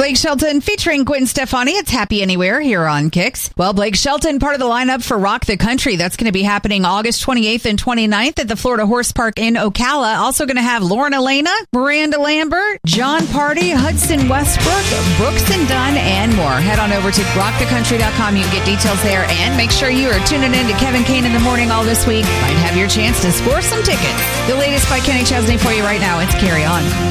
Blake Shelton featuring Gwen Stefani. It's Happy Anywhere here on Kicks. Well, Blake Shelton, part of the lineup for Rock the Country. That's going to be happening August 28th and 29th at the Florida Horse Park in Ocala. Also going to have Lauren Elena, Miranda Lambert, John Party, Hudson Westbrook, Brooks and Dunn, and more. Head on over to rockthecountry.com. You can get details there. And make sure you are tuning in to Kevin Kane in the Morning all this week. Might have your chance to score some tickets. The latest by Kenny Chesney for you right now. It's Carry On.